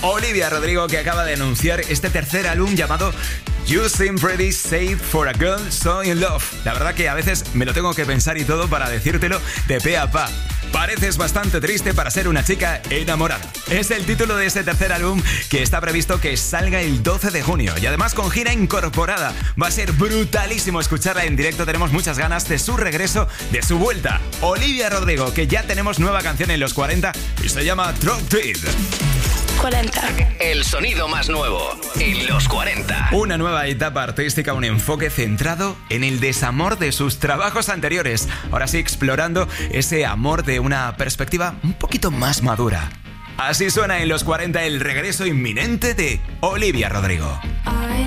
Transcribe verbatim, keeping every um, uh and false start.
Olivia Rodrigo, que acaba de anunciar este tercer álbum llamado You Seem Pretty Safe for a Girl So In Love. La verdad que a veces me lo tengo que pensar y todo para decírtelo de pe a pa. Pareces bastante triste para ser una chica enamorada. Es el título de ese tercer álbum que está previsto que salga el doce de junio y además con gira incorporada. Va a ser brutalísimo escucharla en directo. Tenemos muchas ganas de su regreso, de su vuelta. Olivia Rodrigo, que ya tenemos nueva canción en los cuarenta y se llama Dropped It. cuarenta. El sonido más nuevo en los cuarenta. Una nueva etapa artística, un enfoque centrado en el desamor de sus trabajos anteriores. Ahora sí, explorando ese amor de una perspectiva un poquito más madura. Así suena en los cuarenta el regreso inminente de Olivia Rodrigo.